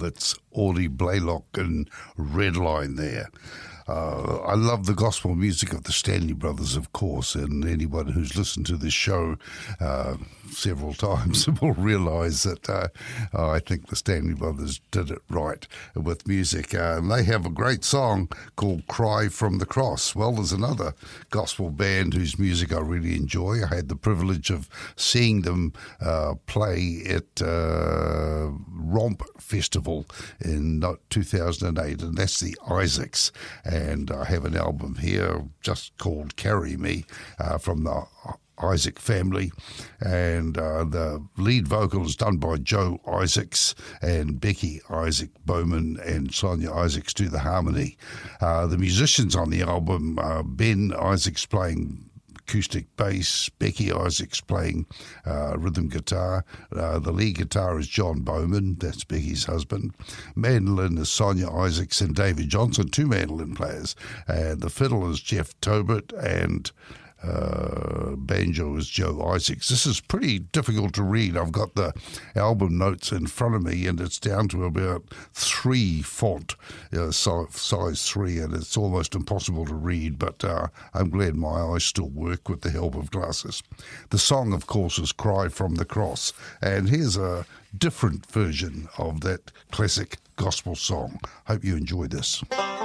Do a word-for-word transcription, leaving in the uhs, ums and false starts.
It's Audie Blaylock and Redline there. Uh, I love the gospel music of the Stanley Brothers, of course, and anyone who's listened to this show uh, several times will realise that uh, I think the Stanley Brothers did it right with music. Uh, and they have a great song called Cry from the Cross. Well, there's another gospel band whose music I really enjoy. I had the privilege of seeing them uh, play at uh, Romp Festival in two thousand eight, and that's the Isaacs. And I have an album here just called Carry Me uh, from the Isaac family, and uh, the lead vocal is done by Joe Isaacs, and Becky Isaac Bowman and Sonia Isaacs do the harmony. Uh, the musicians on the album, uh, Ben Isaacs playing acoustic bass, Becky Isaacs playing uh, rhythm guitar. Uh, the lead guitar is John Bowman, that's Becky's husband. Mandolin is Sonia Isaacs and David Johnson, two mandolin players. And the fiddle is Jeff Tobit, and Uh, banjo is Joe Isaacs. This is pretty difficult to read. I've got the album notes in front of me, and it's down to about three font, uh, size three, and it's almost impossible to read, but uh, I'm glad my eyes still work with the help of glasses. The song, of course, is Cry from the Cross, and here's a different version of that classic gospel song. Hope you enjoy this.